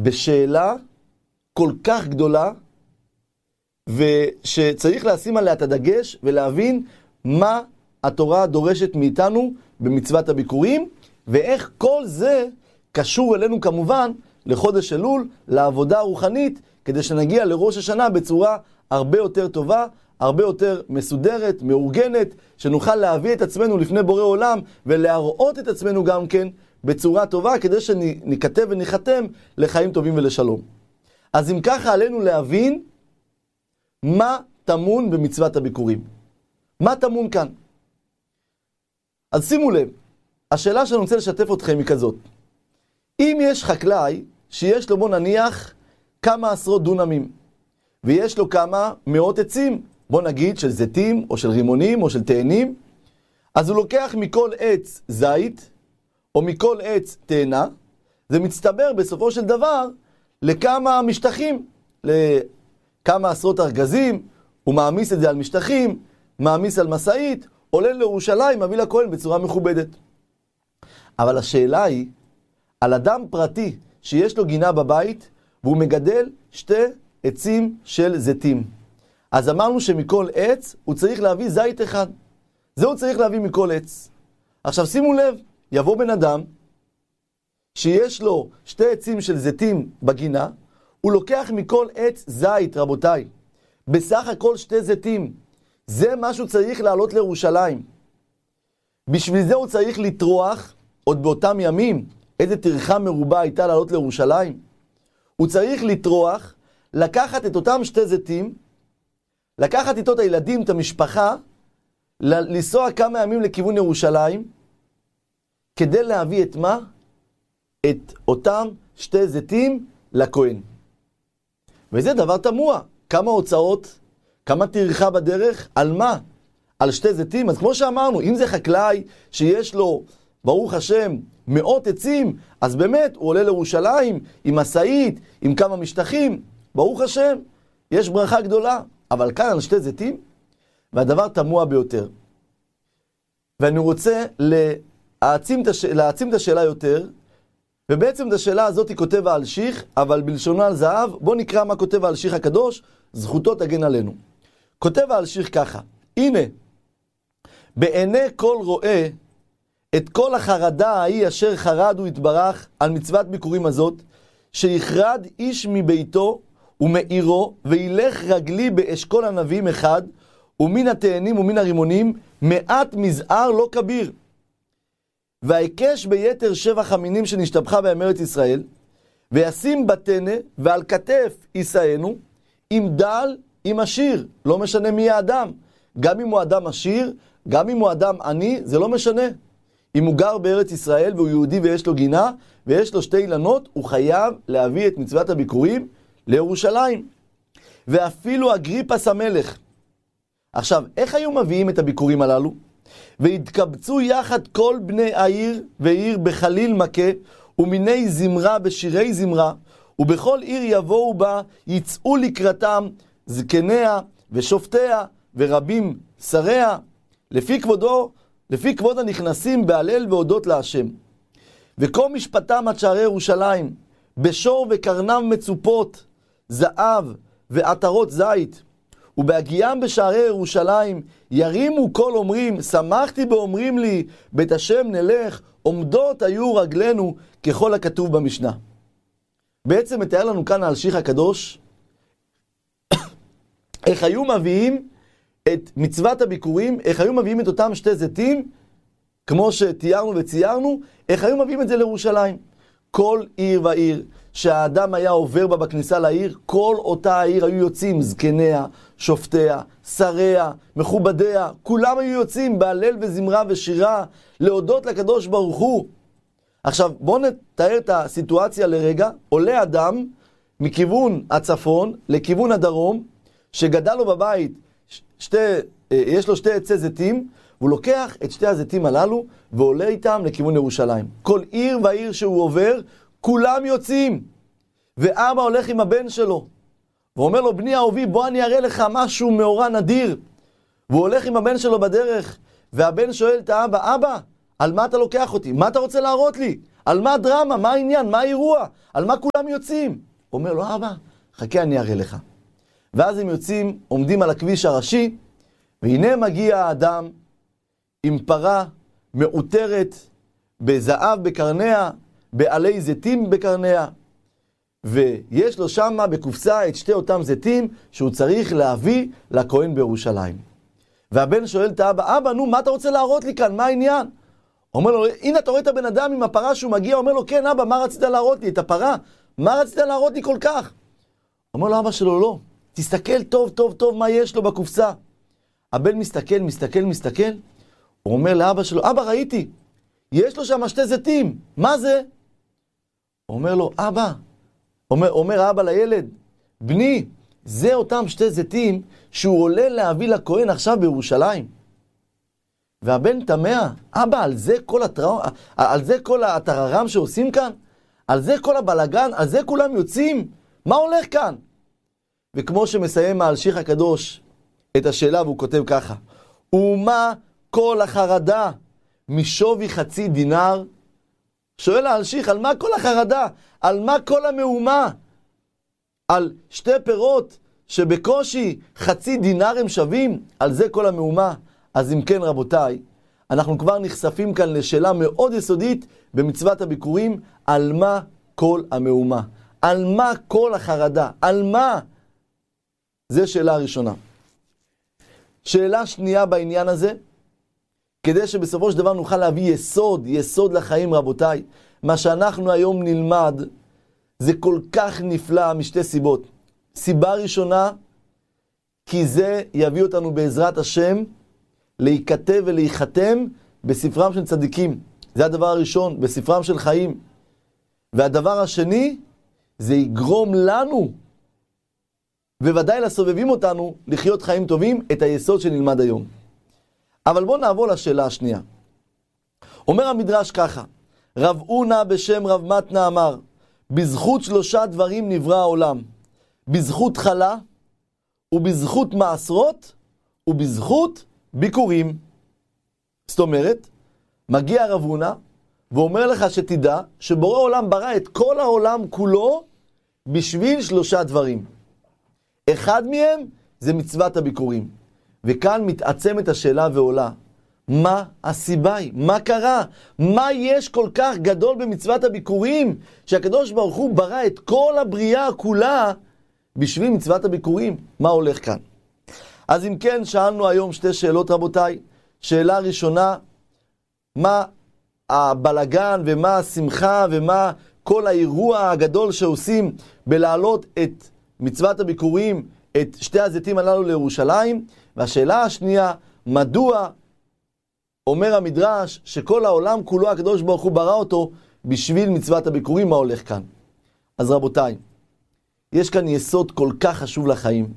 בשאלה כל כך גדולה, ושצריך לשים עליה את הדגש ולהבין מה התורה דורשת מאיתנו במצוות הביקורים, ואיך כל זה קשור אלינו כמובן לחודש אלול, לעבודה הרוחנית, כדי שנגיע לראש השנה בצורה הרבה יותר טובה, הרבה יותר מסודרת, מאורגנת, שנוכל להביא את עצמנו לפני בורא עולם, ולהראות את עצמנו גם כן בצורה טובה, כדי שניכתב וניחתם לחיים טובים ולשלום. אז אם ככה עלינו להבין מה טמון במצוות הביקורים. מה טמון כאן? אז שימו לב, השאלה שאני רוצה לשתף אתכם היא כזאת. אם יש חקלאי שיש לו, בוא נניח, כמה עשרות דונמים, ויש לו כמה מאות עצים, בוא נגיד של זיתים, או של רימונים, או של תאנים, אז הוא לוקח מכל עץ זית, או מכל עץ תאנה, זה מצטבר בסופו של דבר לכמה משטחים, לכמה עשרות ארגזים, הוא מעמיס את זה על משטחים, מעמיס על מסעית, עולה לירושלים, מביא לכהן בצורה מכובדת. אבל השאלה היא, על אדם פרטי שיש לו גינה בבית, והוא מגדל שתי עצים של זיתים. אז אמרנו שמכל עץ הוא צריך להביא זית אחד. זה הוא צריך להביא מכל עץ. עכשיו שימו לב, יבוא בן אדם שיש לו שתי עצים של זיתים בגינה, הוא לוקח מכל עץ זית, רבותיי. בסך הכל שתי זיתים. זה מה שהוא צריך לעלות לירושלים. בשביל זה הוא צריך לטרוח, עוד באותם ימים, איזה טרחה מרובה הייתה לעלות לירושלים. הוא צריך לטרוח, לקחת את אותם שתי זיתים, לקחת איתו את הילדים, את המשפחה, לנסוע כמה ימים לכיוון ירושלים, כדי להביא את מה? את אותם שתי זיתים לכהן. וזה דבר תמוה. כמה הוצאות, כמה טרחה בדרך, על מה? על שתי זיתים. אז כמו שאמרנו, אם זה חקלאי שיש לו, ברוך השם, מאות עצים, אז באמת הוא עולה לירושלים עם מסעית, עם כמה משטחים, ברוך השם, יש ברכה גדולה. אבל כאן על שתי זיתים, והדבר תמוה ביותר. ואני רוצה להעצים את השאלה יותר, ובעצם את השאלה הזאת היא כותב האלשיך, אבל בלשונו על זהב, בוא נקרא מה כותב האלשיך הקדוש, זכותו תגן עלינו. כותב האלשיך ככה, הנה, בעיני כל רואה, את כל החרדה ההיא אשר חרד הוא יתברך על מצוות ביקורים הזאת, שיחרד איש מביתו ומעירו, וילך רגלי באשכול הנביאים אחד, ומן התאנים ומן הרימונים, מעט מזער לא כביר. והיקש ביתר שבח המינים שנשתבחה בהם ארץ ישראל, וישים בתנה ועל כתף יישאנו, עם דל, עם עשיר, לא משנה מי האדם. גם אם הוא אדם עשיר, גם אם הוא אדם עני, זה לא משנה. אם הוא גר בארץ ישראל והוא יהודי ויש לו גינה, ויש לו שתי אילנות, הוא חייב להביא את מצוות הביקורים לירושלים. ואפילו אגריפס המלך. עכשיו, איך היו מביאים את הביקורים הללו? והתקבצו יחד כל בני העיר ועיר בחליל מכה, ומיני זמרה בשירי זמרה, ובכל עיר יבואו בה, יצאו לקראתם זקניה ושופטיה ורבים שריה, לפי כבוד הנכנסים בהלל והודות להשם. וכל משפטם עד שערי ירושלים, בשור וקרנם מצופות, זהב ועטרות זית, ובהגיעם בשערי ירושלים, ירימו כל אומרים, שמחתי באומרים לי, בית השם נלך, עומדות היו רגלינו, ככל הכתוב במשנה. בעצם מתאר לנו כאן האלשיך הקדוש, איך היו מביאים את מצוות הביקורים, איך היו מביאים את אותם שתי זיתים, כמו שתיארנו וציירנו, איך היו מביאים את זה לירושלים. כל עיר ועיר שהאדם היה עובר בה בכניסה לעיר, כל אותה העיר היו יוצאים, זקניה, שופטיה, שריה, מכובדיה, כולם היו יוצאים בהלל וזמרה ושירה, להודות לקדוש ברוך הוא. עכשיו בואו נתאר את הסיטואציה לרגע. עולה אדם מכיוון הצפון לכיוון הדרום, שגדל לו בבית, יש לו שתי עצי זיתים, והוא לוקח את שתי הזיתים הללו ועולה איתם לכיוון ירושלים. כל עיר ועיר שהוא עובר, כולם יוצאים. ואבא הולך עם הבן שלו, ואומר לו, בני אהובי, בוא אני אראה לך משהו מאורע נדיר. והוא הולך עם הבן שלו בדרך, והבן שואל את האבא, אבא, על מה אתה לוקח אותי? מה אתה רוצה להראות לי? על מה הדרמה? מה העניין? מה האירוע? על מה כולם יוצאים? אומר לו, אבא, חכה אני אראה לך. ואז הם יוצאים, עומדים על הכביש הראשי, והנה מגיע האדם עם פרה מעוטרת בזהב בקרניה, בעלי זיתים בקרניה, ויש לו שם בקופסה את שתי אותם זיתים שהוא צריך להביא לכהן בירושלים. והבן שואל את האבא, אבא, נו, מה אתה רוצה להראות לי כאן? מה העניין? אומר לו, הנה אתה רואה את הבן אדם עם הפרה שהוא מגיע, אומר לו, כן אבא, מה רצית להראות לי? את הפרה? מה רצית להראות לי כל כך? אומר לו אבא שלו, לא, תסתכל טוב טוב טוב מה יש לו בקופסה. הבן מסתכל, הוא אומר לאבא שלו, אבא ראיתי, יש לו שם שתי זיתים, מה זה? אומר לו, אבא, אומר האבא לילד, בני, זה אותם שתי זיתים שהוא עולה להביא לכהן עכשיו בירושלים. והבן תמה, אבא, על זה כל הטררם שעושים כאן? על זה כל הבלגן? על זה כולם יוצאים? מה הולך כאן? וכמו שמסיים האלשיך הקדוש את השאלה והוא כותב ככה, ומה כל החרדה משווי חצי דינר? שואל האלשיך, על מה כל החרדה? על מה כל המהומה? על שתי פירות שבקושי חצי דינר הם שווים? על זה כל המהומה? אז אם כן רבותיי, אנחנו כבר נחשפים כאן לשאלה מאוד יסודית במצוות הביקורים, על מה כל המהומה? על מה כל החרדה? על מה? זו שאלה הראשונה. שאלה שנייה בעניין הזה, כדי שבסופו של דבר נוכל להביא יסוד לחיים רבותיי, מה שאנחנו היום נלמד, זה כל כך נפלא משתי סיבות. סיבה ראשונה, כי זה יביא אותנו בעזרת השם, להיכתב ולהיחתם בספרם של צדיקים. זה הדבר הראשון, בספרם של חיים. והדבר השני, זה יגרום לנו, וודאי לסובבים אותנו, לחיות חיים טובים, את היסוד שנלמד היום. אבל בואו נעבור לשאלה השנייה. אומר המדרש ככה, רב אונה בשם רב מתנה אמר, בזכות 3 דברים נברא העולם, בזכות חלה, ובזכות מעשרות, ובזכות ביקורים. זאת אומרת, מגיע רב אונה, ואומר לך שתדע, שבורא עולם ברא את כל העולם כולו, בשביל 3 דברים. אחד מהם, זה מצוות הביקורים. וכאן מתעצמת השאלה ועולה, מה הסיבה היא? מה קרה? מה יש כל כך גדול במצוות הביקורים, שהקדוש ברוך הוא ברא את כל הבריאה כולה, בשביל מצוות הביקורים? מה הולך כאן? אז אם כן, שאלנו היום 2 שאלות רבותיי. שאלה ראשונה, מה הבלגן ומה השמחה ומה כל האירוע הגדול שעושים בלהעלות את מצוות הביקורים, את 2 הזיתים הללו לירושלים? והשאלה השנייה, מדוע אומר המדרש שכל העולם כולו הקדוש ברוך הוא ברא אותו בשביל מצוות הביקורים? מה הולך כאן? אז רבותיי, יש כאן יסוד כל כך חשוב לחיים.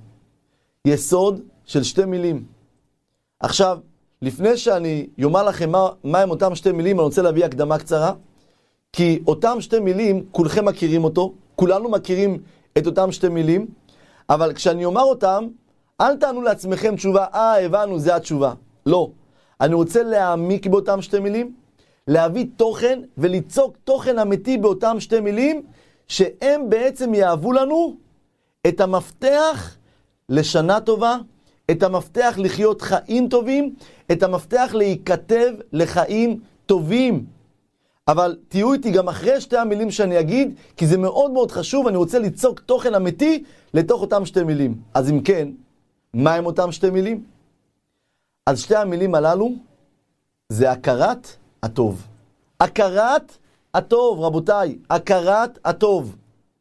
יסוד של 2 מילים. עכשיו, לפני שאני יאמר לכם מה הם אותם 2 מילים, אני רוצה להביא הקדמה קצרה, כי אותם 2 מילים, כולכם מכירים אותו, כולנו מכירים את אותם 2 מילים, אבל כשאני אומר אותם, אל תענו לעצמכם תשובה, הבנו, זה התשובה. לא. אני רוצה להעמיק באותם 2 מילים, להביא תוכן וליצוק תוכן אמיתי באותם 2 מילים, שהם בעצם יהוו לנו את המפתח לשנה טובה, את המפתח לחיות חיים טובים, את המפתח להיכתב לחיים טובים. אבל תהיו איתי גם אחרי 2 המילים שאני אגיד, כי זה מאוד מאוד חשוב, אני רוצה ליצוק תוכן אמיתי לתוך אותם 2 מילים. אז אם כן, מה הם אותם 2 מילים? אז 2 המילים הללו זה הכרת הטוב. הכרת הטוב, רבותיי, הכרת הטוב.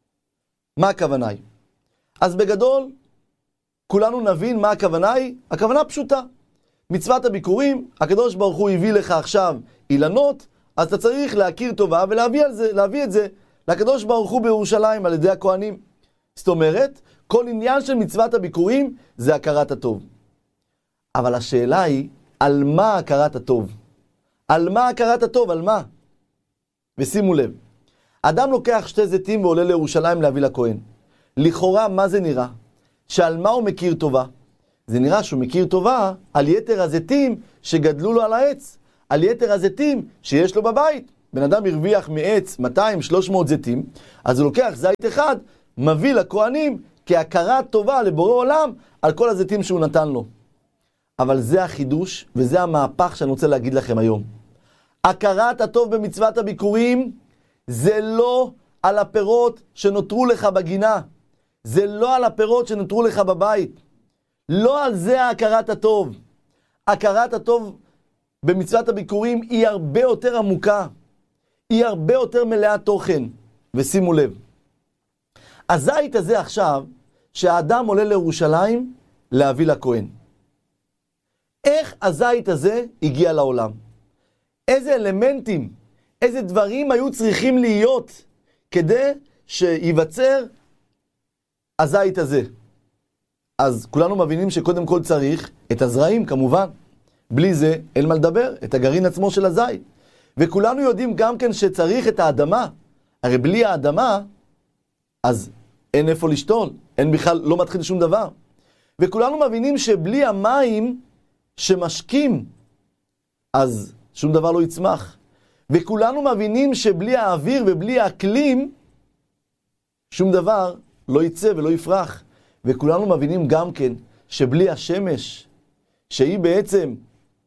מה הכוונה היא? אז בגדול, כולנו נבין מה הכוונה היא. הכוונה פשוטה. מצוות הביקורים, הקדוש ברוך הוא הביא לך עכשיו אילנות, אז אתה צריך להכיר טובה ולהביא את זה לקדוש ברוך הוא בירושלים על ידי הכהנים. זאת אומרת, כל עניין של מצוות הביקורים זה הכרת הטוב. אבל השאלה היא, על מה הכרת הטוב? על מה הכרת הטוב? על מה? ושימו לב, אדם לוקח 2 זיתים ועולה לירושלים להביא לכהן. לכאורה, מה זה נראה? שעל מה הוא מכיר טובה? זה נראה שהוא מכיר טובה על יתר הזיתים שגדלו לו על העץ, על יתר הזיתים שיש לו בבית. בן אדם הרוויח מעץ 200-300 זיתים, אז הוא לוקח זית אחד, מביא לכהנים כהכרה טובה לבורא עולם על כל הזיתים שהוא נתן לו. אבל זה החידוש וזה המהפך שאני רוצה להגיד לכם היום. הכרת הטוב במצוות הביקורים זה לא על הפירות שנותרו לך בגינה. זה לא על הפירות שנותרו לך בבית. לא על זה ההכרת הטוב. הכרת הטוב במצוות הביקורים היא הרבה יותר עמוקה. היא הרבה יותר מלאה תוכן. ושימו לב. הזית הזה עכשיו, שהאדם עולה לירושלים להביא לכהן. איך הזית הזה הגיע לעולם? איזה אלמנטים, איזה דברים היו צריכים להיות כדי שיווצר הזית הזה? אז כולנו מבינים שקודם כל צריך את הזרעים כמובן. בלי זה אין מה לדבר, את הגרעין עצמו של הזית. וכולנו יודעים גם כן שצריך את האדמה. הרי בלי האדמה, אז אין איפה לשתול, אין בכלל, לא מתחיל שום דבר. וכולנו מבינים שבלי המים שמשקים, אז שום דבר לא יצמח. וכולנו מבינים שבלי האוויר ובלי האקלים, שום דבר לא יצא ולא יפרח. וכולנו מבינים גם כן שבלי השמש, שהיא בעצם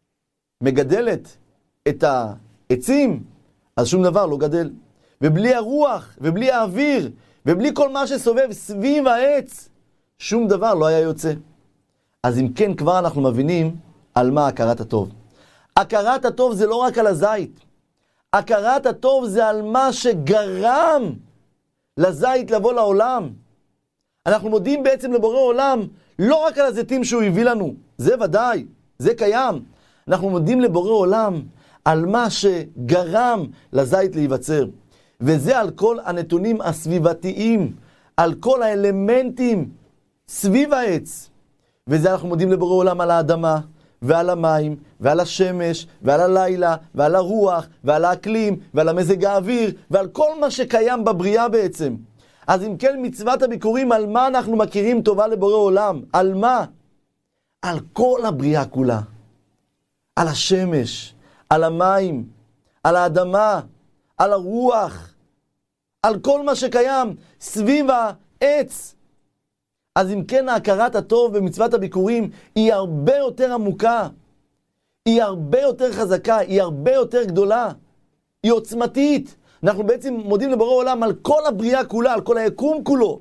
מגדלת את העצים, אז שום דבר לא גדל. ובלי הרוח ובלי האוויר ובלי כל מה שסובב סביב העץ, שום דבר לא היה יוצא. אז אם כן, כבר אנחנו מבינים על מה הכרת הטוב. הכרת הטוב זה לא רק על הזית. הכרת הטוב זה על מה שגרם לזית לבוא לעולם. אנחנו מודים בעצם לבורא עולם, לא רק על הזיתים שהוא הביא לנו. זה ודאי, זה קיים. אנחנו מודים לבורא עולם על מה שגרם לזית להיווצר. וזה על כל הנתונים הסביבתיים, על כל האלמנטים סביב העץ. וזה אנחנו מודים לבורא עולם על האדמה, ועל המים, ועל השמש, ועל הלילה, ועל הרוח, ועל האקלים, ועל המזג האוויר, ועל כל מה שקיים בבריאה בעצם. אז אם כן, מצוות הביקורים, על מה אנחנו מכירים טובה לבורא עולם? על מה? על כל הבריאה כולה. על השמש, על המים, על האדמה, על הרוח, על כל מה שקיים סביב העץ. אז אם כן, ההכרת הטוב במצוות הביקורים היא הרבה יותר עמוקה, היא הרבה יותר חזקה, היא הרבה יותר גדולה, היא עוצמתית. אנחנו בעצם מודים לבורא עולם על כל הבריאה כולה, על כל היקום כולו.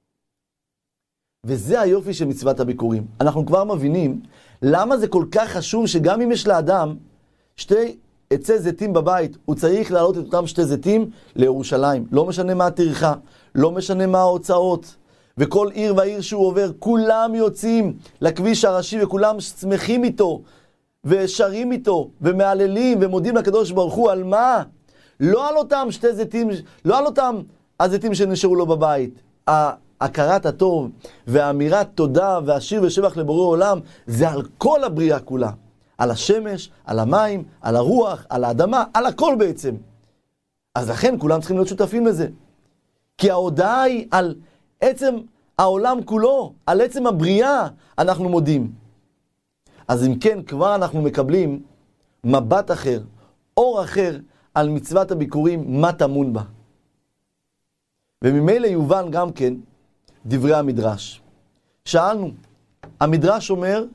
וזה היופי של מצוות הביקורים. אנחנו כבר מבינים למה זה כל כך חשוב שגם אם יש לאדם שתי עצי זיתים בבית, הוא צריך להעלות את אותם שתי זיתים לירושלים. לא משנה מה הטרחה, לא משנה מה ההוצאות. וכל עיר ועיר שהוא עובר, כולם יוצאים לכביש הראשי וכולם שמחים איתו ושרים איתו ומעללים ומודים לקדוש ברוך הוא על מה? לא על אותם שתי זיתים, לא על אותם הזיתים שנשארו לו בבית. הכרת הטוב והאמירת תודה והשיר ושבח לבורא עולם זה על כל הבריאה כולה. על השמש, על המים, על הרוח, על האדמה, על הכל בעצם. אז לכן כולם צריכים להיות שותפים לזה. כי ההודעה היא על עצם העולם כולו, על עצם הבריאה אנחנו מודים. אז אם כן, כבר אנחנו מקבלים מבט אחר, אור אחר, על מצוות הביקורים, מה טמון בה. וממילא יובן גם כן דברי המדרש. שאלנו, המדרש אומר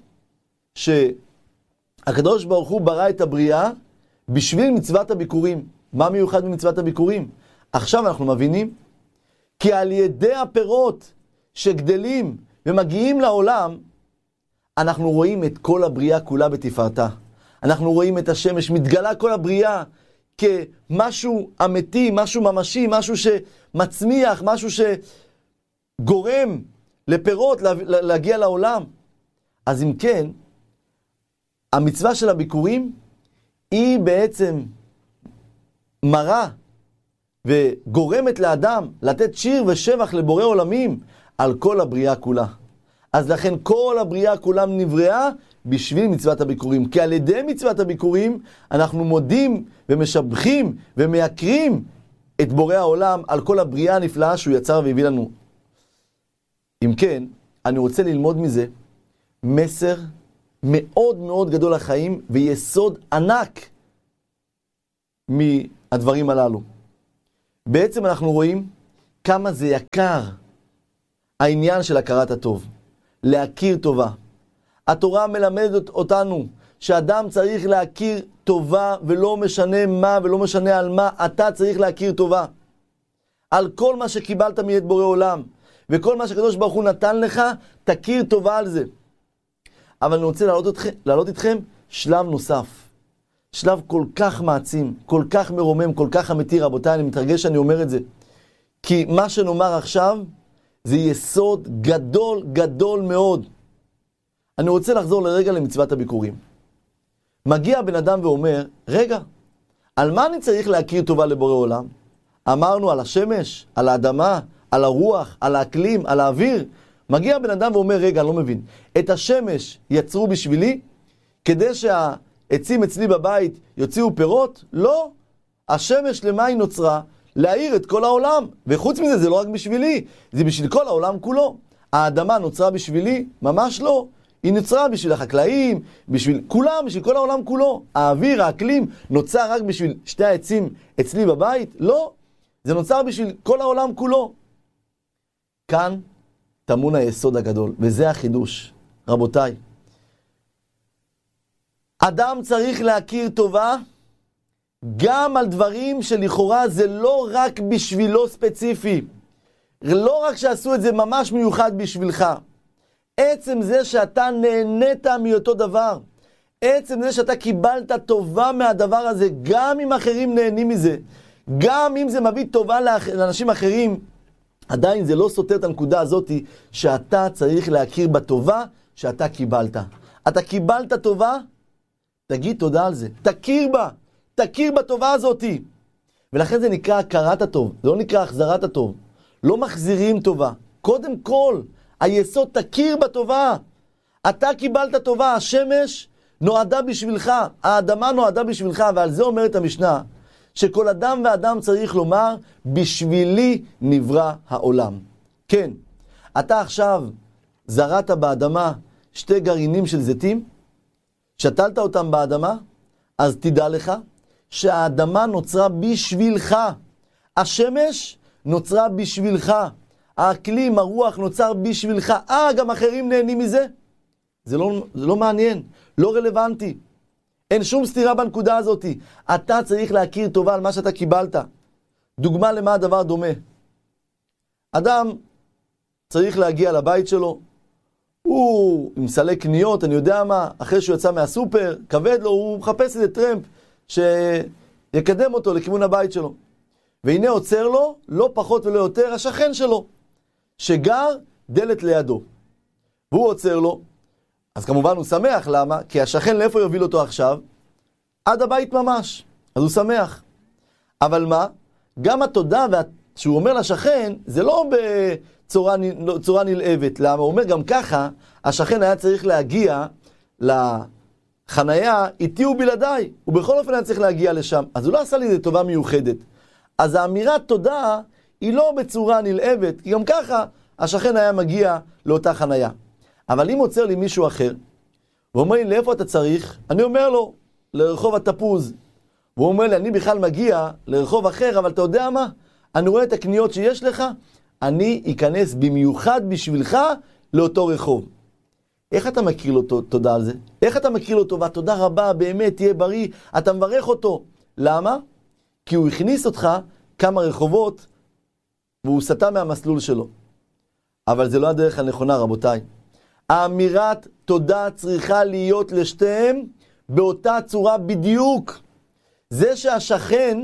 שהקדוש ברוך הוא ברא את הבריאה בשביל מצוות הביקורים. מה מיוחד במצוות הביקורים? עכשיו אנחנו מבינים כי על ידי הפירות שגדלים ומגיעים לעולם, אנחנו רואים את כל הבריאה כולה בתפארתה. אנחנו רואים את השמש, מתגלה כל הבריאה כמשהו אמיתי, משהו ממשי, משהו שמצמיח, משהו שגורם לפירות להגיע לעולם. אז אם כן, המצווה של הביקורים היא בעצם מראה וגורמת לאדם לתת שיר ושבח לבורא עולמים על כל הבריאה כולה. אז לכן כל הבריאה כולם נבראה בשביל מצוות הביקורים. כי על ידי מצוות הביקורים אנחנו מודים ומשבחים ומייקרים את בורא העולם על כל הבריאה הנפלאה שהוא יצר והביא לנו. אם כן, אני רוצה ללמוד מזה מסר מאוד מאוד גדול לחיים ויסוד ענק מהדברים הללו. בעצם אנחנו רואים כמה זה יקר העניין של הכרת הטוב, להכיר טובה. התורה מלמדת אותנו שאדם צריך להכיר טובה, ולא משנה מה ולא משנה על מה, אתה צריך להכיר טובה. על כל מה שקיבלת מאת בורא עולם, וכל מה שקדוש ברוך הוא נתן לך, תכיר טובה על זה. אבל אני רוצה להעלות איתכם שלב נוסף. שלב כל כך מעצים, כל כך מרומם, כל כך אמיתי. רבותיי, אני מתרגש שאני אומר את זה. כי מה שנאמר עכשיו, זה יסוד גדול גדול מאוד. אני רוצה לחזור לרגע למצוות הביקורים. מגיע בן אדם ואומר, רגע, על מה אני צריך להכיר טובה לבורא עולם? אמרנו על השמש, על האדמה, על הרוח, על האקלים, על האוויר. מגיע בן אדם ואומר, רגע, אני לא מבין. את השמש יצרו בשבילי, כדי שהעצים אצלי בבית יוציאו פירות? לא. השמש למה היא נוצרה? להאיר את כל העולם. וחוץ מזה, זה לא רק בשבילי, זה בשביל כל העולם כולו. האדמה נוצרה בשבילי? ממש לא. היא נוצרה בשביל החקלאים, בשביל כולם, בשביל כל העולם כולו. האוויר, האקלים, נוצר רק בשביל שתי העצים אצלי בבית? לא. זה נוצר בשביל כל העולם כולו. כאן טמון היסוד הגדול, וזה החידוש. רבותיי, אדם צריך להכיר טובה גם על דברים שלכאורה זה לא רק בשבילו ספציפי. לא רק שעשו את זה ממש מיוחד בשבילך. עצם זה שאתה נהנית מאותו דבר, עצם זה שאתה קיבלת טובה מהדבר הזה, גם אם אחרים נהנים מזה, גם אם זה מביא טובה לאנשים אחרים, עדיין זה לא סותר את הנקודה הזאת שאתה צריך להכיר בטובה שאתה קיבלת. אתה קיבלת טובה, תגיד תודה על זה. תכיר בטובה הזאת. ולכן זה נקרא הכרת הטוב, זה לא נקרא החזרת הטוב. לא מחזירים טובה. קודם כל, היסוד תכיר בטובה. אתה קיבלת טובה, השמש נועדה בשבילך, האדמה נועדה בשבילך, ועל זה אומרת המשנה, שכל אדם ואדם צריך לומר, בשבילי נברא העולם. כן, אתה עכשיו זרעת באדמה שתי גרעינים של זיתים, שתלת אותם באדמה, אז תדע לך שהאדמה נוצרה בשבילך. השמש נוצרה בשבילך. האקלים, הרוח נוצר בשבילך. גם אחרים נהנים מזה? זה לא מעניין, לא רלוונטי. אין שום סתירה בנקודה הזאת. אתה צריך להכיר טובה על מה שאתה קיבלת. דוגמה למה הדבר דומה. אדם צריך להגיע לבית שלו, הוא עם סלי קניות, אני יודע מה, אחרי שהוא יצא מהסופר, כבד לו, הוא מחפש איזה טרמפ שיקדם אותו לכיוון הבית שלו. והנה עוצר לו, לא פחות ולא יותר, השכן שלו, שגר דלת לידו. והוא עוצר לו, אז כמובן הוא שמח, למה? כי השכן לאיפה יוביל אותו עכשיו? עד הבית ממש. אז הוא שמח. אבל מה? גם התודה שהוא אומר לשכן, זה לא בצורה נלהבת. למה? הוא אומר גם ככה, השכן היה צריך להגיע לחנייה, איתי ובלעדיי. ובכל אופן היה צריך להגיע לשם. אז הוא לא עשה לי איזה טובה מיוחדת. אז האמירת תודה היא לא בצורה נלהבת, כי גם ככה השכן היה מגיע לאותה חנייה. אבל אם עוצר לי מישהו אחר, ואומר לי, לאיפה אתה צריך? אני אומר לו, לרחוב התפוז. והוא אומר לי, אני בכלל מגיע לרחוב אחר, אבל אתה יודע מה? אני רואה את הקניות שיש לך, אני אכנס במיוחד בשבילך לאותו רחוב. איך אתה מכיר לו תודה על זה? איך אתה מכיר לו טובה? תודה רבה, באמת, תהיה בריא. אתה מברך אותו. למה? כי הוא הכניס אותך כמה רחובות, והוא סטה מהמסלול שלו. אבל זה לא הדרך הנכונה, רבותיי. האמירת תודה צריכה להיות לשתיהם באותה צורה בדיוק. זה שהשכן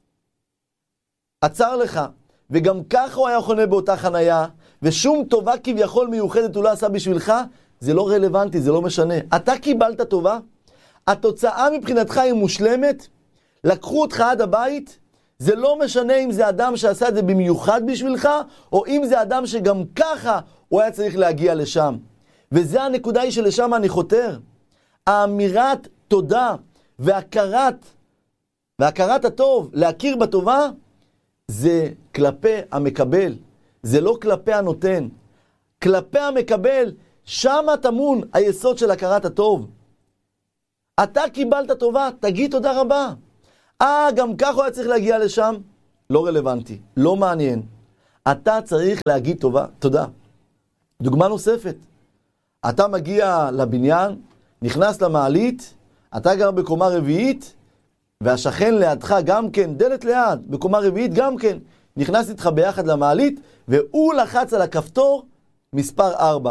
עצר לך, וגם ככה הוא היה חונה באותה חנייה, ושום טובה כביכול מיוחדת הוא לא עשה בשבילך, זה לא רלוונטי, זה לא משנה. אתה קיבלת טובה, התוצאה מבחינתך היא מושלמת, לקחו אותך עד הבית, זה לא משנה אם זה אדם שעשה את זה במיוחד בשבילך, או אם זה אדם שגם ככה הוא היה צריך להגיע לשם. וזה הנקודה היא שלשם אני חותר. האמירת תודה והכרת הטוב, להכיר בטובה, זה כלפי המקבל, זה לא כלפי הנותן. כלפי המקבל, שם טמון היסוד של הכרת הטוב. אתה קיבלת טובה, תגיד תודה רבה. גם ככה הוא היה צריך להגיע לשם? לא רלוונטי, לא מעניין. אתה צריך להגיד תודה. דוגמה נוספת. אתה מגיע לבניין, נכנס למעלית, אתה גר בקומה רביעית, והשכן לידך גם כן, דלת ליד, בקומה רביעית גם כן, נכנס איתך ביחד למעלית, והוא לחץ על הכפתור מספר 4.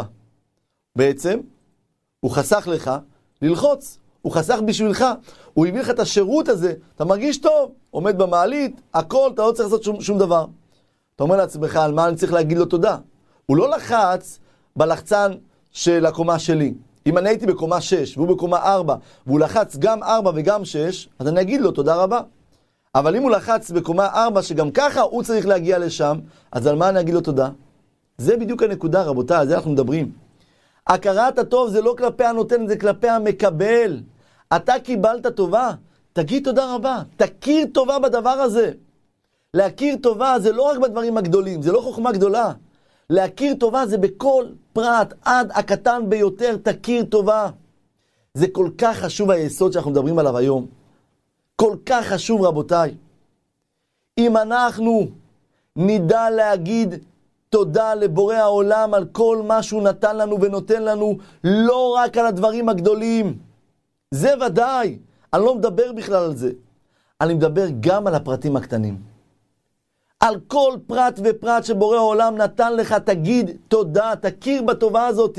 בעצם, הוא חסך לך ללחוץ, הוא חסך בשבילך, הוא הביא לך את השירות הזה, אתה מרגיש טוב, עומד במעלית, הכל, אתה לא צריך לעשות שום דבר. אתה אומר לעצמך, על מה אני צריך להגיד לו תודה? הוא לא לחץ בלחצן של הקומה שלי. אם אני הייתי בקומה 6 והוא בקומה 4, והוא לחץ גם 4 וגם 6, אז אני אגיד לו תודה רבה. אבל אם הוא לחץ בקומה 4, שגם ככה הוא צריך להגיע לשם, אז על מה אני אגיד לו תודה? זה בדיוק הנקודה, רבותיי, על זה אנחנו מדברים. הכרת הטוב זה לא כלפי הנותן, זה כלפי המקבל. אתה קיבלת טובה, תגיד תודה רבה, תכיר טובה בדבר הזה. להכיר טובה זה לא רק בדברים הגדולים, זה לא חוכמה גדולה. להכיר טובה זה בכל פרט, עד הקטן ביותר, תכיר טובה. זה כל כך חשוב היסוד שאנחנו מדברים עליו היום. כל כך חשוב, רבותיי. אם אנחנו נדע להגיד תודה לבורא העולם על כל מה שהוא נתן לנו ונותן לנו, לא רק על הדברים הגדולים. זה ודאי. אני לא מדבר בכלל על זה. אני מדבר גם על הפרטים הקטנים. על כל פרט ופרט שבורא העולם נתן לך, תגיד תודה, תכיר בטובה הזאת.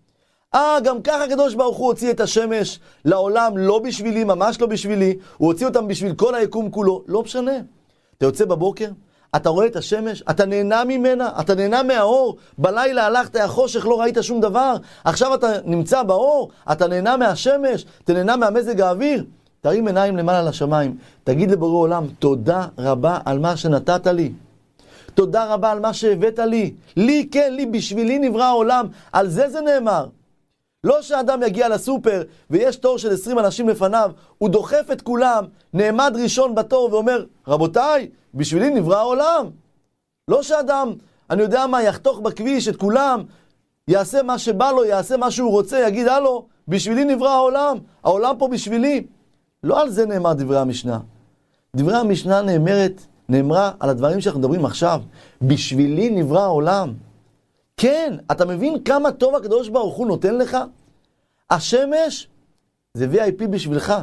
גם ככה הקדוש ברוך הוא הוציא את השמש לעולם, לא בשבילי, ממש לא בשבילי, הוא הוציא אותם בשביל כל היקום כולו, לא משנה. אתה יוצא בבוקר, אתה רואה את השמש, אתה נהנה ממנה, אתה נהנה מהאור, בלילה הלכת החושך, לא ראית שום דבר, עכשיו אתה נמצא באור, אתה נהנה מהשמש, אתה נהנה מהמזג האוויר, תרים עיניים למעלה לשמיים, תגיד לבורא עולם, תודה רבה על מה שנתת לי. תודה רבה על מה שהבאת לי. לי, כן, לי, בשבילי נברא העולם. על זה נאמר. לא שאדם יגיע לסופר ויש תור של 20 אנשים לפניו, הוא דוחף את כולם, נעמד ראשון בתור ואומר, רבותיי, בשבילי נברא העולם. לא שאדם, אני יודע מה, יחתוך בכביש את כולם, יעשה מה שבא לו, יעשה מה שהוא רוצה, יגיד, הלו, בשבילי נברא העולם. העולם פה בשבילי. לא על זה נאמר דברי המשנה. דברי המשנה נאמרה על הדברים שאנחנו מדברים עכשיו. בשבילי נברא העולם. כן, אתה מבין כמה טוב הקדוש ברוך הוא נותן לך? השמש זה VIP בשבילך.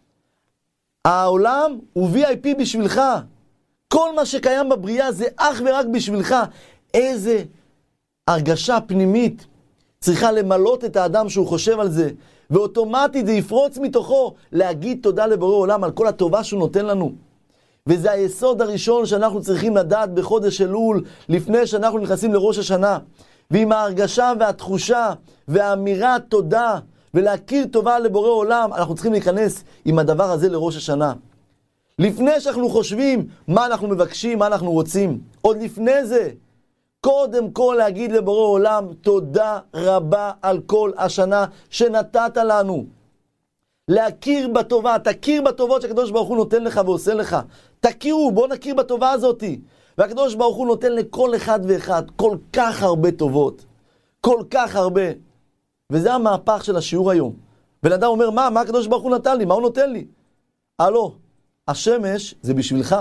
העולם הוא VIP בשבילך. כל מה שקיים בבריאה זה אך ורק בשבילך. איזה הרגשה פנימית צריכה למלות את האדם שהוא חושב על זה. ואוטומטית זה יפרוץ מתוכו להגיד תודה לבורא עולם על כל הטובה שהוא נותן לנו. וזה היסוד הראשון שאנחנו צריכים לדעת בחודש אלול, לפני שאנחנו נכנסים לראש השנה. ועם ההרגשה והתחושה והאמירה תודה ולהכיר טובה לבורא עולם, אנחנו צריכים להיכנס עם הדבר הזה לראש השנה. לפני שאנחנו חושבים מה אנחנו מבקשים, מה אנחנו רוצים. עוד לפני זה, קודם כל להגיד לבורא עולם, תודה רבה על כל השנה שנתת לנו. להכיר בטובה, תכיר בטובות שהקדוש ברוך הוא נותן לך ועושה לך. תכירו, בוא נכיר בטובה הזאת. והקדוש ברוך הוא נותן לכל אחד ואחד כל כך הרבה טובות. כל כך הרבה. וזה המהפך של השיעור היום. בן אדם אומר, מה הקדוש ברוך הוא נתן לי? מה הוא נותן לי? הלו, השמש זה בשבילך.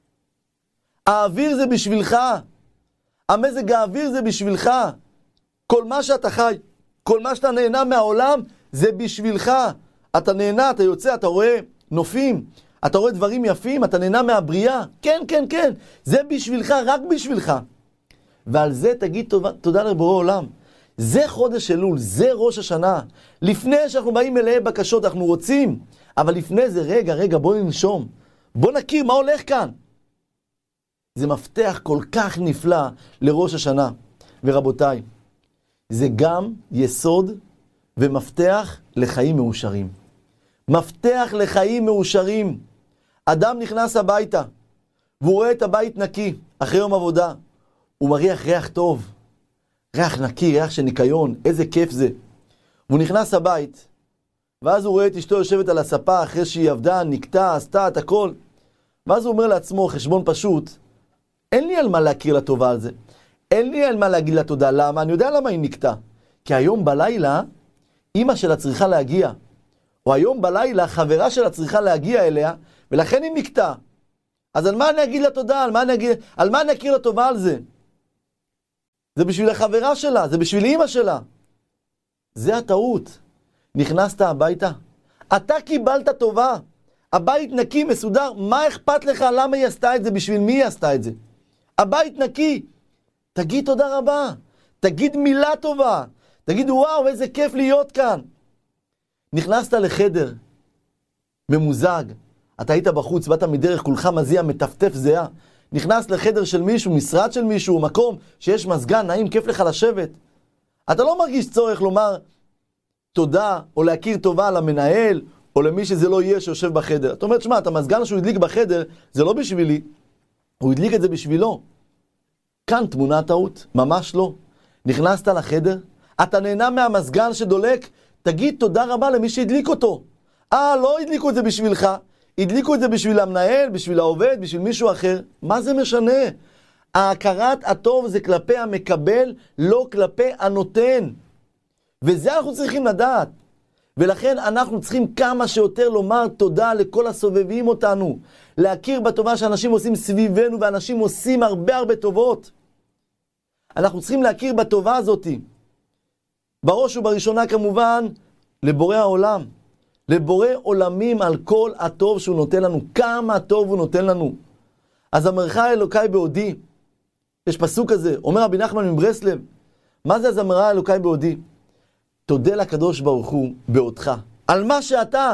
האוויר זה בשבילך. המזג האוויר זה בשבילך. כל מה שאתה חי, כל מה שאתה נהנה מהעולם, זה בשבילך. אתה נהנה, אתה יוצא, אתה רואה נופים, אתה רואה דברים יפים, אתה נהנה מהבריאה. כן, כן, כן. זה בשבילך, רק בשבילך. ועל זה תגיד תודה לבורא עולם. זה חודש אלול, זה ראש השנה. לפני שאנחנו באים מלאי בקשות, אנחנו רוצים. אבל לפני זה, רגע, בוא ננשום. בוא נכיר מה הולך כאן. זה מפתח כל כך נפלא לראש השנה. ורבותיי, זה גם יסוד ומפתח לחיים מאושרים. מפתח לחיים מאושרים. אדם נכנס הביתה, והוא רואה את הבית נקי, אחרי יום עבודה. הוא מריח ריח טוב. ריח נקי, ריח של ניקיון, איזה כיף זה. והוא נכנס הבית, ואז הוא רואה את אשתו יושבת על הספה, אחרי שהיא עבדה, נקטה, עשתה את הכל. ואז הוא אומר לעצמו, חשבון פשוט, אין לי על מה להכיר לטובה על זה. אין לי על מה להגיד לה תודה. למה? אני יודע למה היא נקטה. כי היום בלילה, אמא שלה צריכה להגיע. או היום בלילה, חברה שלה צריכה להגיע אליה, ולכן היא נקטע. אז על מה אני אגיד לה תודה? על מה אני אכיר לה טובה על זה? זה בשביל החברה שלה, זה בשביל אמא שלה. זה הטעות. נכנסת הביתה, אתה קיבלת טובה, הבית נקי, מסודר, מה אכפת לך למה היא עשתה את זה, בשביל מי היא עשתה את זה? הבית נקי, תגיד תודה רבה, תגיד מילה טובה, תגיד וואו איזה כיף להיות כאן. נכנסת לחדר ממוזג, אתה היית בחוץ, באת מדרך, כולך מזיע, מטפטף זהה, נכנס לחדר של מישהו, משרד של מישהו, מקום שיש מזגן, נעים, כיף לך לשבת, אתה לא מרגיש צורך לומר תודה או להכיר טובה למנהל או למי שזה לא יהיה שיושב בחדר. אתה אומר, שמה, את המזגן שהוא הדליק בחדר, זה לא בשבילי, הוא הדליק את זה בשבילו. כאן תמונה טעות, ממש לא. נכנסת לחדר, אתה נהנה מהמזגן שדולק, תגיד תודה רבה למי שהדליק אותו. לא הדליקו את זה בשבילך, הדליקו את זה בשביל המנהל, בשביל העובד, בשביל מישהו אחר. מה זה משנה? ההכרת הטוב זה כלפי המקבל, לא כלפי הנותן. וזה אנחנו צריכים לדעת. ולכן אנחנו צריכים כמה שיותר לומר תודה לכל הסובבים אותנו. להכיר בטובה שאנשים עושים סביבנו, ואנשים עושים הרבה טובות. אנחנו צריכים להכיר בטובה הזאת. בראש ובראשונה כמובן, לבורא העולם. לבורא עולמים על כל הטוב שהוא נותן לנו. כמה טוב הוא נותן לנו. אז אמרך אלוקי בעודי. יש פסוק כזה, אומר רבי נחמן מברסלב. מה זה אז אמרך אלוקי בעודי? תודה לקדוש ברוך הוא בעודך. על מה שאתה.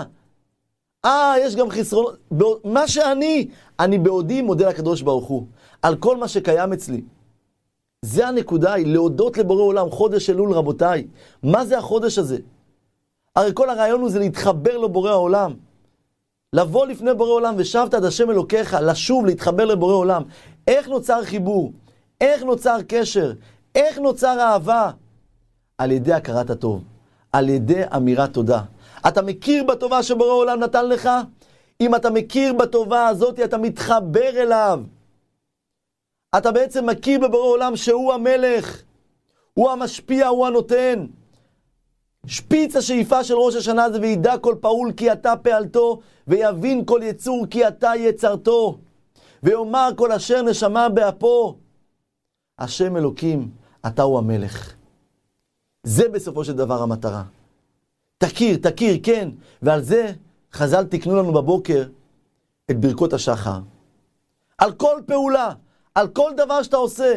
יש גם חסרונות. מה אני בעודי מודה לקדוש ברוך הוא. על כל מה שקיים אצלי. זה הנקודה, היא להודות לבורא עולם. חודש אלול רבותיי. מה זה החודש הזה? הרי כל הרעיון הוא זה להתחבר לבורא העולם. לבוא לפני בורא עולם ושבת עד השם אלוקיך. לשוב, להתחבר לבורא עולם. איך נוצר חיבור? איך נוצר קשר? איך נוצר אהבה? על ידי הכרת הטוב, על ידי אמירת תודה. אתה מכיר בטובה שבורא העולם נתן לך? אם אתה מכיר בטובה הזאת, אתה מתחבר אליו. אתה בעצם מכיר בבורא עולם שהוא המלך, הוא המשפיע, הוא הנותן. שפיץ השאיפה של ראש השנה זה וידע כל פעול כי אתה פעלתו, ויבין כל יצור כי אתה יצרתו, ויאמר כל אשר נשמה באפו, השם אלוקים, אתה הוא המלך. זה בסופו של דבר המטרה. תכיר, כן. ועל זה חז"ל תקנו לנו בבוקר את ברכות השחר. על כל פעולה, על כל דבר שאתה עושה.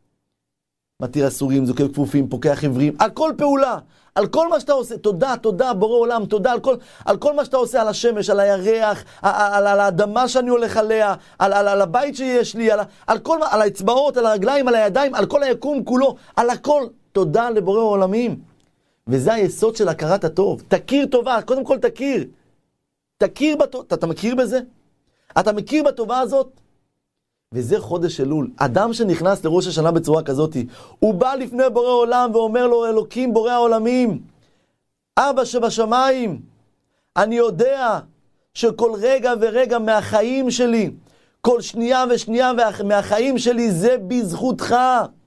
מתיר אסורים, זוקף כפופים, פוקח עברים, על כל פעולה, על כל מה שאתה עושה. תודה, בורא עולם, תודה על כל מה שאתה עושה, על השמש, על הירח, על האדמה שאני הולך עליה, על הבית שיש לי, על האצבעות, על הרגליים, על הידיים, על כל היקום כולו, על הכל. תודה לבורא העולמים. וזה היסוד של הכרת הטוב. תכיר טובה, קודם כל תכיר. תכיר בטובה, אתה מכיר בזה? אתה מכיר בטובה הזאת? וזה חודש אלול. אדם שנכנס לראש השנה בצורה כזאת, הוא בא לפני בורא עולם ואומר לו, אלוקים בורא העולמים, אבא שבשמיים, אני יודע שכל רגע ורגע מהחיים שלי, כל שנייה ושנייה מהחיים שלי זה בזכותך.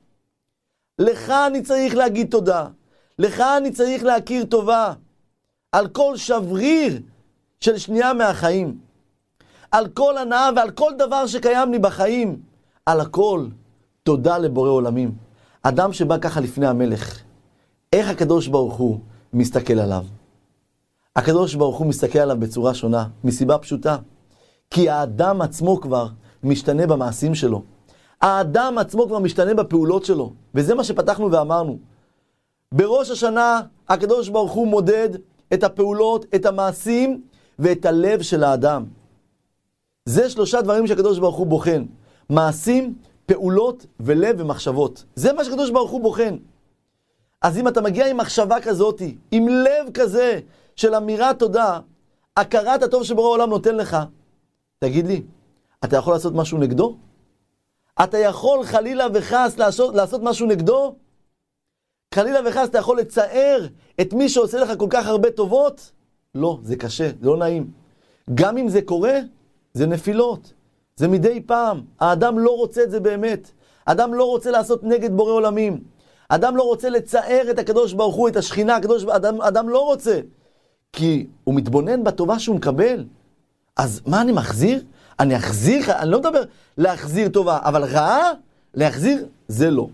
לך אני צריך להגיד תודה. לך אני צריך להכיר טובה. על כל שבריר של שנייה מהחיים. על כל הנאה ועל כל דבר שקיים לי בחיים. על הכל תודה לבורא עולמים. אדם שבא ככה לפני המלך. איך הקדוש ברוך הוא מסתכל עליו? הקדוש ברוך הוא מסתכל עליו בצורה שונה. מסיבה פשוטה. כי האדם עצמו כבר משתנה במעשים שלו. האדם עצמו כבר משתנה בפעולות שלו. וזה מה שפתחנו ואמרנו. בראש השנה הקדוש ברוך הוא מודד את הפעולות, את המעשים ואת הלב של האדם. זה 3 דברים שהקדוש ברוך הוא בוחן. מעשים, פעולות ולב ומחשבות. זה מה שהקדוש ברוך הוא בוחן. אז אם אתה מגיע עם מחשבה כזאת, עם לב כזה של אמירת תודה, הכרת הטוב שבורא העולם נותן לך, תגיד לי, אתה יכול לעשות משהו נגדו? אתה יכול חלילה וחס לעשות משהו נגדו? חלילה וחס אתה יכול לצער את מי שעושה לך כל כך הרבה טובות? לא, זה קשה, זה לא נעים. גם אם זה קורה, זה נפילות. זה מדי פעם. האדם לא רוצה את זה באמת. האדם לא רוצה לעשות נגד בורא עולמים. האדם לא רוצה לצער את הקדוש ברוך הוא, את השכינה. האדם לא רוצה. כי הוא מתבונן בטובה שהוא מקבל. אז מה אני מחזיר? אני אחזיר, אני לא מדבר להחזיר טובה, אבל רעה, להחזיר, זה לא.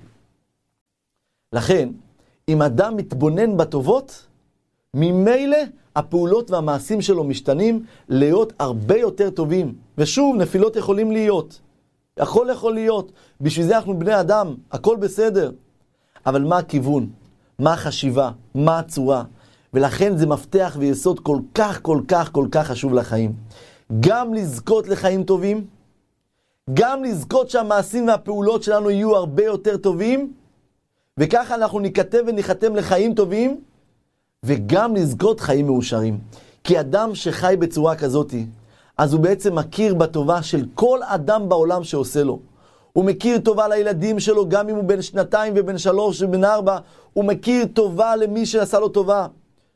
לכן, אם אדם מתבונן בטובות, ממילא הפעולות והמעשים שלו משתנים להיות הרבה יותר טובים. ושוב, נפילות יכולים להיות. הכל יכול להיות. בשביל זה אנחנו בני אדם, הכל בסדר. אבל מה הכיוון? מה החשיבה? מה הצורה? ולכן זה מפתח ויסוד כל כך, כל כך, כל כך חשוב לחיים. גם לזכות לחיים טובים, גם לזכות שהמעשים והפעולות שלנו יהיו הרבה יותר טובים, וככה אנחנו ניכתב וניחתם לחיים טובים, וגם לזכות חיים מאושרים. כי אדם שחי בצורה כזאת, אז הוא בעצם מכיר בטובה של כל אדם בעולם שעושה לו. הוא מכיר טובה לילדים שלו, גם אם הוא בן 2 ובן 3 ובן 4, הוא מכיר טובה למי שעשה לו טובה.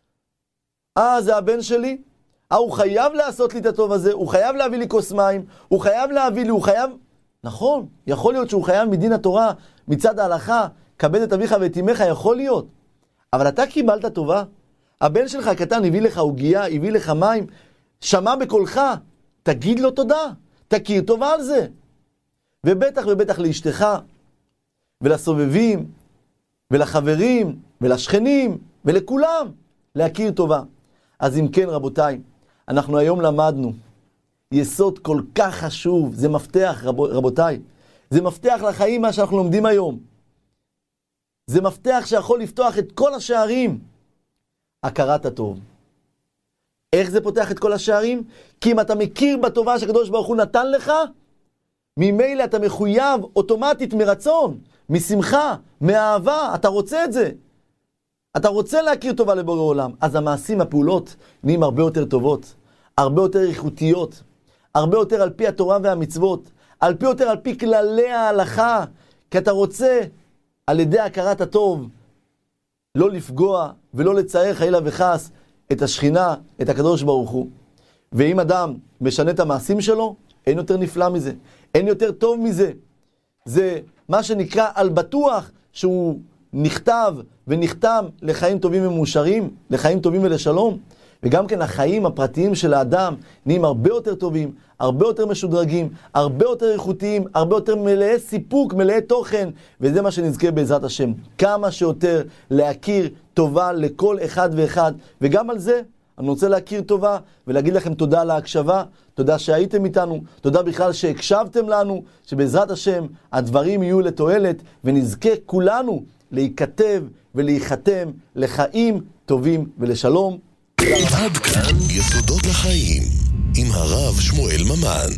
זה הבן שלי? הוא חייב לעשות לי את הטוב הזה, הוא חייב להביא לי כוס מים, הוא חייב להביא לי, הוא חייב... נכון, יכול להיות שהוא חייב מדין התורה, מצד ההלכה, כבד את אביך ואת אמך, יכול להיות. אבל אתה קיבלת טובה. הבן שלך הקטן הביא לך עוגיה, הביא לך מים, שמע בקולך, תגיד לו תודה, תכיר טובה על זה. ובטח ובטח לאשתך, ולסובבים, ולחברים, ולשכנים, ולכולם, להכיר טובה. אז אם כן, רבותיי, אנחנו היום למדנו יסוד כל כך חשוב, זה מפתח, רבותיי. זה מפתח לחיים מה שאנחנו לומדים היום. זה מפתח שיכול לפתוח את כל השערים. הכרת הטוב. איך זה פותח את כל השערים? כי אם אתה מכיר בטובה שהקדוש ברוך הוא נתן לך, ממילא אתה מחויב אוטומטית מרצון, משמחה, מאהבה, אתה רוצה את זה. אתה רוצה להכיר טובה לבורא עולם. אז המעשים, הפעולות, נהיים הרבה יותר טובות, הרבה יותר איכותיות, הרבה יותר על פי התורה והמצוות, על פי כללי ההלכה, כי אתה רוצה על ידי הכרת הטוב, לא לפגוע ולא לצייר חלילה וחס את השכינה, את הקדוש ברוך הוא. ואם אדם משנה את המעשים שלו, אין יותר נפלא מזה, אין יותר טוב מזה. זה מה שנקרא על בטוח שהוא נכתב ונחתם לחיים טובים ומאושרים, לחיים טובים ולשלום. וגם כן החיים הפרטיים של האדם נהיים הרבה יותר טובים, הרבה יותר משודרגים, הרבה יותר איכותיים, הרבה יותר מלאי סיפוק, מלאי תוכן, וזה מה שנזכה בעזרת השם. כמה שיותר להכיר טובה לכל אחד ואחד, וגם על זה אני רוצה להכיר טובה ולהגיד לכם תודה על ההקשבה, תודה שהייתם איתנו, תודה בכלל שהקשבתם לנו, שבעזרת השם הדברים יהיו לתועלת, ונזכה כולנו להיכתב ולהיחתם לחיים טובים ולשלום. עד כאן יסודות לחיים עם הרב שמואל ממן.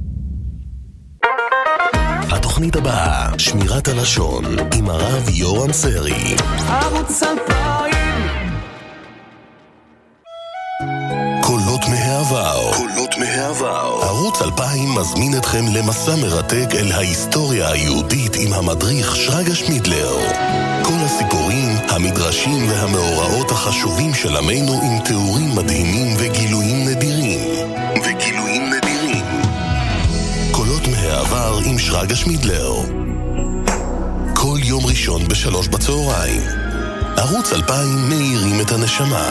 התוכנית הבאה, שמירת הלשון עם הרב יורם סרי. ערוץ 2000 קולות מהעבר. ערוץ 2000 מזמין אתכם למסע מרתק אל ההיסטוריה היהודית עם המדריך שרגא שמידלר. כל הסיפורים, המדרשים והמאורעות החשובים של עמנו עם תיאורים מדהימים וגילויים נדירים. קולות מהעבר עם שרגא שמידלר. כל יום ראשון ב3 בצהריים. ערוץ 2000 מאירים את הנשמה.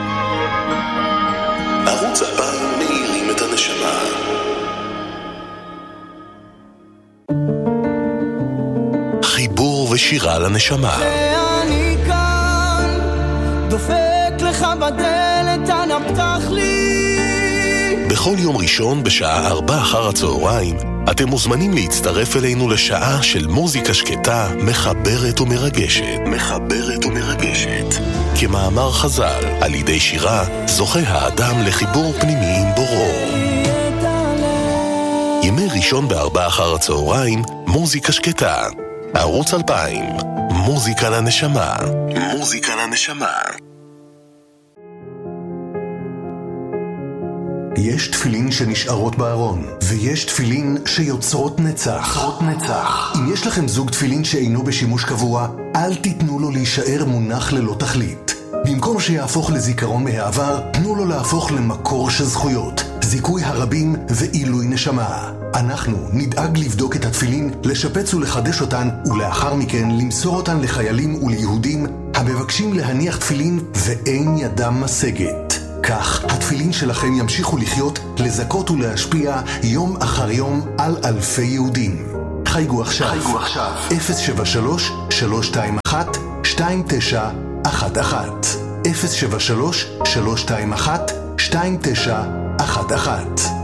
ערוץ 2000 מאירים את הנשמה. חיבור ושירה לנשמה. ואני כאן דופק לך בדלת, אנא פתח לי. בכל יום ראשון בשעה 4 אחר הצהריים אתם מוזמנים להצטרף אלינו לשעה של מוזיקה שקטה, מחברת ומרגשת. כמאמר חז"ל, על ידי שירה זוכה האדם לחיבור פנימי עם בוראו. ימי ראשון ב4 אחר הצהריים, מוזיקה שקטה. ערוץ 2000, מוזיקה לנשמה. יש תפילין שנשארות בארון, ויש תפילין שיוצרות נצח. אם יש לכם זוג תפילין שאינו בשימוש קבוע, אל תיתנו לו להישאר מונח ללא תכלית. במקום שיהפוך לזיכרון מהעבר, תנו לו להפוך למקור של זכויות, זיכוי הרבים ועילוי נשמה. אנחנו נדאג לבדוק את התפילין, לשפץ ולחדש אותן, ולאחר מכן למסור אותן לחיילים וליהודים המבקשים להניח תפילין ואין ידם משגת. כך התפילין שלכם ימשיכו לחיות, לזכות ולהשפיע יום אחר יום על אלפי יהודים. חייגו עכשיו 073-321-2911 073-321-2911